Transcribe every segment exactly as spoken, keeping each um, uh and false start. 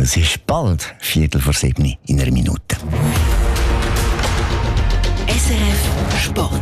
Es ist bald Viertel vor sieben in einer Minute. S R F Sport.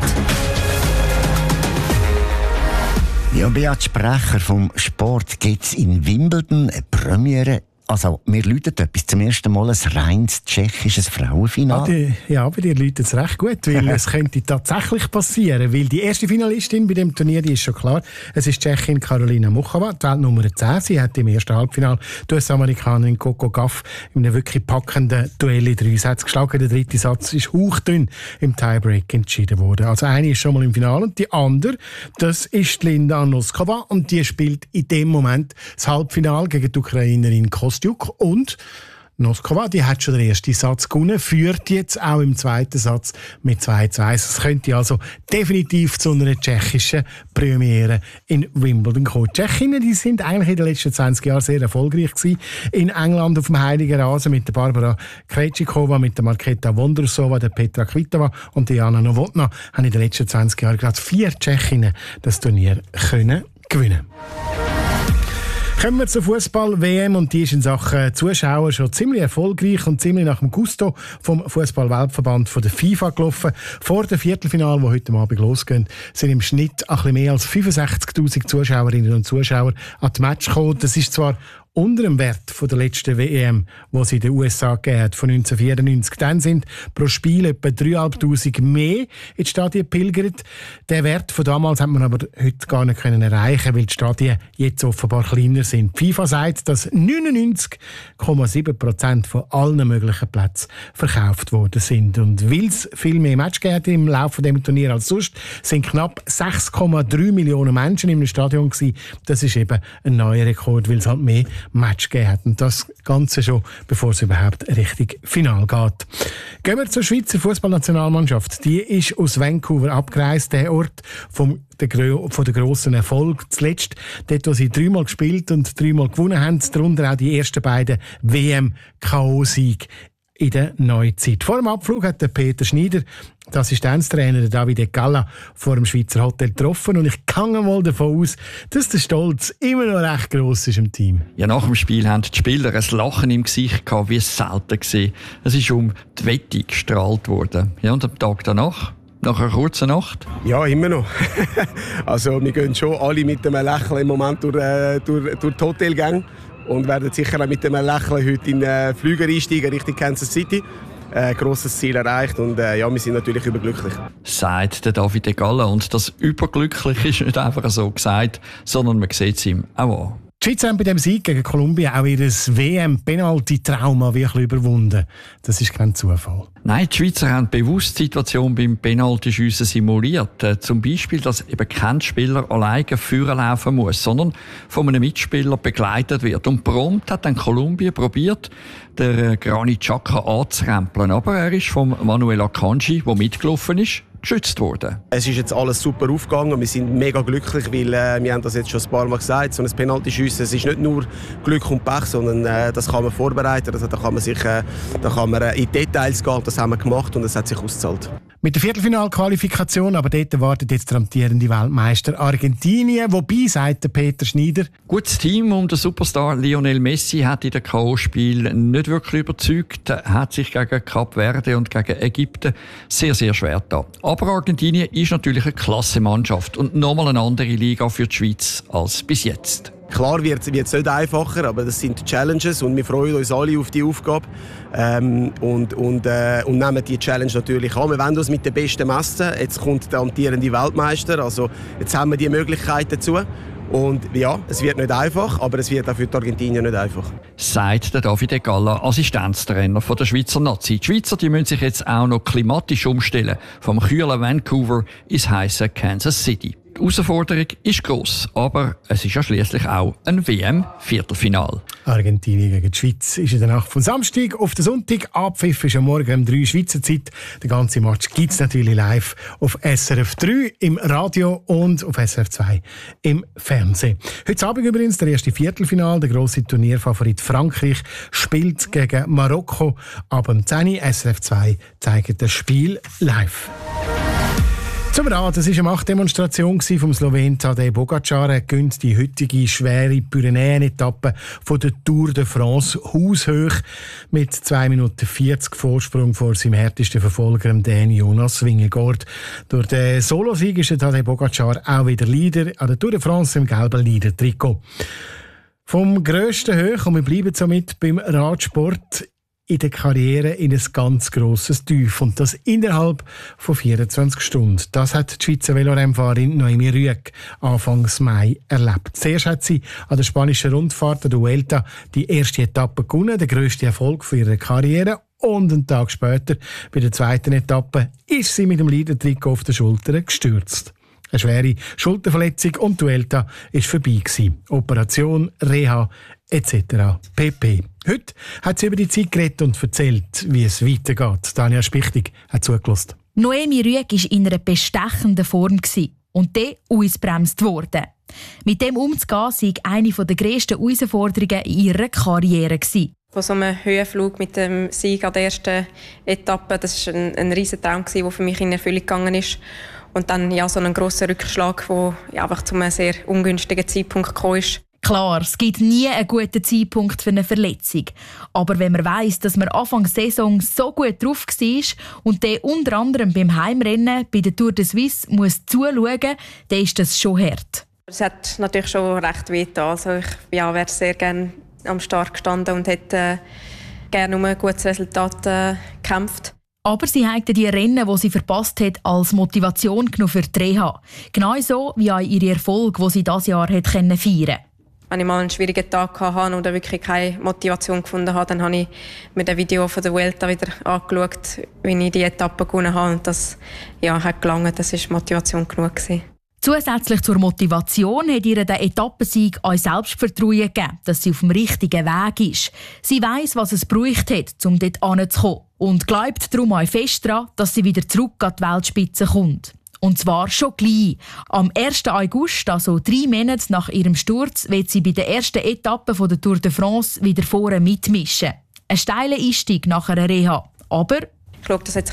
Ja, Beat Sprecher vom Sport gibt es in Wimbledon eine Premiere. Also, mir läutet etwas zum ersten Mal ein reines tschechisches Frauenfinale. Ah, die, ja, bei dir läutet es recht gut, weil es könnte tatsächlich passieren. Weil die erste Finalistin bei dem Turnier, die ist schon klar. Es ist Tschechin Karolina Muchova, die Weltnummer zehn. Sie hat im ersten Halbfinale die U S-Amerikanerin Coco Gauff in einem wirklich packenden Duell in drei Sätze geschlagen. Der dritte Satz ist hauchdünn im Tiebreak entschieden worden. Also eine ist schon mal im Finale und die andere, das ist Linda Noskova und die spielt in dem Moment das Halbfinale gegen die Ukrainerin Kostjuk. Und Noskova, die hat schon den ersten Satz gewonnen, führt jetzt auch im zweiten Satz mit zwei zu eins. Es könnte also definitiv zu einer tschechischen Premiere in Wimbledon kommen. Die Tschechinnen, die sind eigentlich in den letzten zwanzig Jahren sehr erfolgreich gewesen. In England auf dem Heiligen Rasen mit der Barbara Krejcikova, mit der Marketa Vondrousova, der Petra Kvitova und der Jana Novotná haben in den letzten zwanzig Jahren gerade vier Tschechinnen das Turnier können gewinnen. Kommen wir zur Fußball-W M und die ist in Sachen Zuschauer schon ziemlich erfolgreich und ziemlich nach dem Gusto vom Fußball-Weltverband von der FIFA gelaufen. Vor dem Viertelfinale, das heute Abend losgeht, sind im Schnitt ein bisschen mehr als fünfundsechzigtausend Zuschauerinnen und Zuschauer an die Match gekommen. Das ist zwar unter dem Wert von der letzten W M, die sie in den U S A gegeben hat, von neunzehnhundertvierundneunzig. Dann sind pro Spiel etwa dreitausendfünfhundert mehr in die Stadien gepilgert. Den Wert von damals hat man aber heute gar nicht können erreichen, weil die Stadien jetzt offenbar kleiner sind. Die FIFA sagt, dass neunundneunzig Komma sieben Prozent von allen möglichen Plätzen verkauft worden sind. Und weil es viel mehr Match gegeben hat im Laufe dieses Turnier als sonst, sind knapp sechs Komma drei Millionen Menschen im Stadion gewesen. Das ist eben ein neuer Rekord, weil es halt mehr Match gegeben hat. Und das Ganze schon, bevor es überhaupt Richtung Final geht. Gehen wir zur Schweizer Fußballnationalmannschaft. Die ist aus Vancouver abgereist, der Ort vom der, von der grossen Erfolg. Zuletzt, dort, wo sie dreimal gespielt und dreimal gewonnen haben, darunter auch die ersten beiden W M-K O-Siege in der Neuzeit. Vor dem Abflug hat der Peter Schneider, der Assistenztrainer Davide Galla, vor dem Schweizer Hotel getroffen und ich gehe mal davon aus, dass der Stolz immer noch recht gross ist im Team. Ja, nach dem Spiel haben die Spieler ein Lachen im Gesicht gehabt, wie es selten gesehen. Es ist um die Wette gestrahlt worden. Ja, und am Tag danach? Nach einer kurzen Nacht? Ja, immer noch. Also wir gehen schon alle mit einem Lächeln im Moment durch, äh, durch, durch die Hotelgänge und werden sicher auch mit einem Lächeln heute in den Flüger einsteigen Richtung Kansas City. Ein grosses Ziel erreicht und äh, ja, wir sind natürlich überglücklich. Sagt der Davide Galla. Und das überglücklich ist nicht einfach so gesagt, sondern man sieht es ihm auch an. Die Schweizer haben bei dem Sieg gegen Kolumbien auch ihr W M-Penalty-Trauma wirklich überwunden. Das ist kein Zufall. Nein, die Schweizer haben bewusst die Situation beim Penaltyschiessen simuliert. Äh, zum Beispiel, dass eben kein Spieler alleine führen laufen muss, sondern von einem Mitspieler begleitet wird. Und prompt hat dann Kolumbien probiert, den äh, Granit Xhaka anzurempeln. Aber er ist von Manuel Akanji, der mitgelaufen ist, geschützt worden. Es ist jetzt alles super aufgegangen und wir sind mega glücklich, weil äh, wir haben das jetzt schon ein paar Mal gesagt, so ein Penaltyschiessen, es ist nicht nur Glück und Pech, sondern äh, das kann man vorbereiten, also, da kann man sich, äh, da kann man äh, in Details gehen, das haben wir gemacht und es hat sich ausgezahlt. Mit der Viertelfinalqualifikation, aber dort wartet jetzt der amtierende Weltmeister Argentinien, wobei, sagt der Peter Schneider, gutes Team um den Superstar Lionel Messi hat in den K O-Spiel nicht wirklich überzeugt, hat sich gegen Kap Verde und gegen Ägypten sehr, sehr schwer getan. Aber Argentinien ist natürlich eine klasse Mannschaft und nochmal eine andere Liga für die Schweiz als bis jetzt. Klar wird es nicht einfacher, aber das sind Challenges und wir freuen uns alle auf die Aufgabe ähm, und, und, äh, und nehmen die Challenge natürlich an. Wir wollen uns mit den Besten messen. Jetzt kommt der amtierende Weltmeister, also jetzt haben wir die Möglichkeit dazu. Und ja, es wird nicht einfach, aber es wird auch für die Argentinier nicht einfach. Sagt der Davide Galla, Assistenztrainer von der Schweizer Nazi. Die Schweizer die müssen sich jetzt auch noch klimatisch umstellen, vom kühlen Vancouver ins heisse Kansas City. Die Herausforderung ist gross, aber es ist ja schliesslich auch ein W M-Viertelfinal. Argentinien gegen die Schweiz ist in der Nacht von Samstag auf den Sonntag. Abpfiff ist am Morgen um drei Schweizer Zeit. Den ganzen Match gibt es natürlich live auf S R F drei im Radio und auf S R F zwei im Fernsehen. Heute Abend übrigens der erste Viertelfinal. Der grosse Turnierfavorit Frankreich spielt gegen Marokko. Ab um zehn Uhr S R F zwei zeigt das Spiel live. Zum Rad, es war eine Machtdemonstration vom Slowen Tadej Pogačar. Er gönnt die heutige schwere Pyrenäen-Etappe von der Tour de France haushoch mit zwei Minuten vierzig Vorsprung vor seinem härtesten Verfolger, dem Jonas Vingegaard. Durch den Solosieg ist Tadej Pogačar auch wieder Leader an der Tour de France im gelben Leader-Trikot. Vom grössten hoch, und wir bleiben somit beim Radsport, in der Karriere in ein ganz grosses Tief. Und das innerhalb von vierundzwanzig Stunden. Das hat die Schweizer Velorennfahrerin Noemi Rüegg Anfangs Mai erlebt. Zuerst hat sie an der spanischen Rundfahrt der Vuelta die erste Etappe gewonnen, der grösste Erfolg für ihre Karriere. Und einen Tag später, bei der zweiten Etappe, ist sie mit dem Leader-Trikot auf der Schulter gestürzt. Eine schwere Schulterverletzung und die Vuelta war vorbei gewesen. Operation, Reha et cetera pp. Heute hat sie über die Zeit geredet und erzählt, wie es weitergeht. Tanja Spichtig hat zugelassen. Noemi Rüegg war in einer bestechenden Form und dann ausgebremst worden. Mit dem umzugehen war eine der grössten Herausforderungen in ihrer Karriere. Von so einem Höhenflug mit dem Sieg an der ersten Etappe, das war ein, ein riesen Traum, der für mich in Erfüllung gegangen ist. Und dann ja, so einen grossen Rückschlag, der ja, einfach zu einem sehr ungünstigen Zeitpunkt gekommen ist. Klar, es gibt nie einen guten Zeitpunkt für eine Verletzung. Aber wenn man weiss, dass man Anfang der Saison so gut drauf war und der unter anderem beim Heimrennen bei der Tour de Suisse muss zuschauen muss, dann ist das schon hart. Es hat natürlich schon recht weh getan. Also ich ja, wäre sehr gerne am Start gestanden und hätte äh, gerne um ein gutes Resultat äh, gekämpft. Aber sie hatte die Rennen, die sie verpasst hat, als Motivation genommen für die Reha. Genauso wie auch ihre Erfolge, die sie dieses Jahr feiern konnte. Wenn ich mal einen schwierigen Tag hatte oder wirklich keine Motivation gefunden habe, dann habe ich mir das Video von der Vuelta wieder angeschaut, wie ich die Etappe gewonnen habe. Und das ja, hat gelangt, das war Motivation genug gewesen. Zusätzlich zur Motivation hat ihr der Etappensieg auch Selbstvertrauen gegeben, dass sie auf dem richtigen Weg ist. Sie weiss, was es gebraucht hat, um dort hinzukommen. Und glaubt darum auch fest daran, dass sie wieder zurück an die Weltspitze kommt. Und zwar schon gleich. Am ersten August, also drei Monate nach ihrem Sturz, wird sie bei der ersten Etappe der Tour de France wieder vorne mitmischen. Ein steiler Einstieg nach einer Reha. Aber ich glaube, das hat